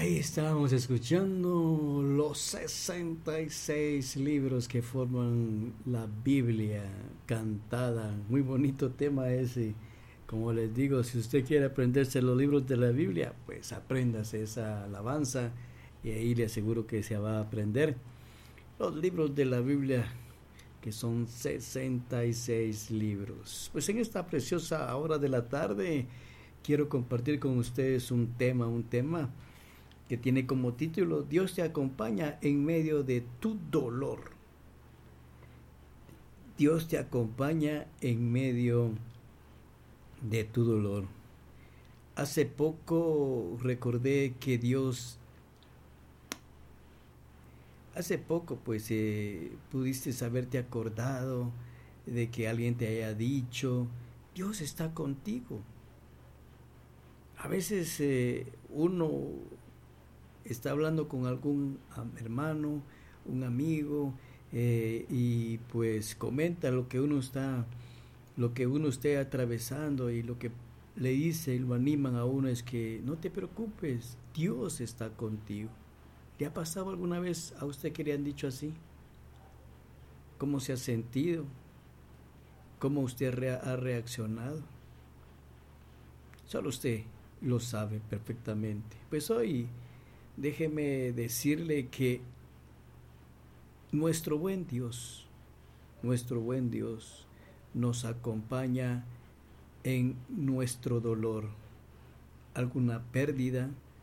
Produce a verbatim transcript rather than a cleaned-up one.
Ahí estábamos escuchando los sesenta y seis libros que forman la Biblia cantada. Muy bonito tema ese. Como les digo, si usted quiere aprenderse los libros de la Biblia, pues apréndase esa alabanza y ahí le aseguro que se va a aprender los libros de la Biblia, que son sesenta y seis libros. Pues en esta preciosa hora de la tarde quiero compartir con ustedes un tema, un tema que tiene como título: Dios te acompaña en medio de tu dolor. Dios te acompaña en medio de tu dolor. Hace poco recordé que Dios, hace poco pues eh, pudiste haberte acordado de que alguien te haya dicho, Dios está contigo. A veces eh, uno está hablando con algún hermano, un amigo, eh, y pues comenta lo que uno está, lo que uno esté atravesando, y lo que le dice y lo animan a uno es que no te preocupes, Dios está contigo. ¿Le ha pasado alguna vez a usted que le han dicho así? ¿Cómo se ha sentido? ¿Cómo usted ha reaccionado? Solo usted lo sabe perfectamente. Pues hoy déjeme decirle que nuestro buen Dios, nuestro buen Dios nos acompaña en nuestro dolor. Alguna pérdida,